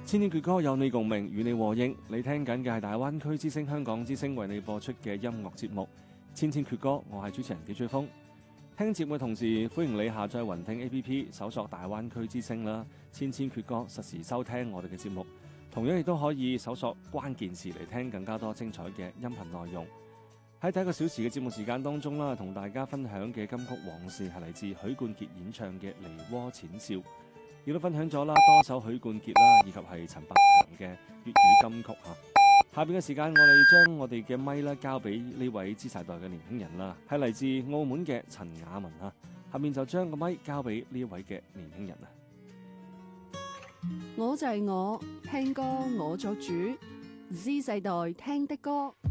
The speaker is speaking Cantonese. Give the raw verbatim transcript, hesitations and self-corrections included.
千年粵歌有你共鳴，與你和應。你聽緊嘅係大灣區之聲香港之聲為你播出嘅音樂節目《千千闕歌》，我係主持人紀翠峰。聽節目嘅同時，歡迎你下載雲聽 A P P， 搜索大灣區之聲啦，千千闕歌實時收聽我哋嘅節目。同樣亦都可以搜索關鍵詞嚟聽更加多精彩嘅音頻內容。喺第一個小時嘅節目時間當中啦，同大家分享嘅金曲往事係嚟自許冠傑演唱嘅《梨渦淺笑》。亦都分享咗啦多首許冠傑啦，以及係陳百強嘅粵語金曲嚇。下邊嘅時間，我哋將我哋嘅咪咧交俾呢位 Z 世代嘅年輕人啦，係嚟自澳門嘅陳雅文嚇。下面就將個咪交俾呢一位嘅年輕人啊。 我就係我，聽歌我作主，Z 世代聽的歌。